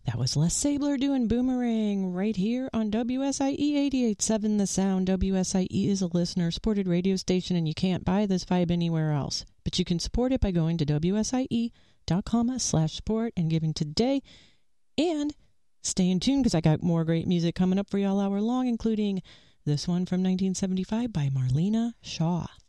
That was Les Sabler doing Boomerang right here on WSIE 88.7 The Sound. WSIE is a listener-supported radio station, and you can't buy this vibe anywhere else. But you can support it by going to WSIE.com/support and giving today. And stay in tune because I got more great music coming up for you all hour long, including this one from 1975 by Marlena Shaw.